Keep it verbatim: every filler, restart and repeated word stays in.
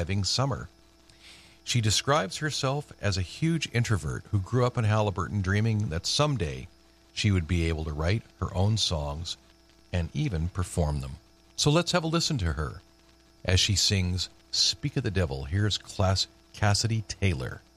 driving summer. She describes herself as a huge introvert who grew up in Haliburton dreaming that someday she would be able to write her own songs and even perform them. So let's have a listen to her as she sings Speak of the Devil. Here's Class Cassidy Taylor.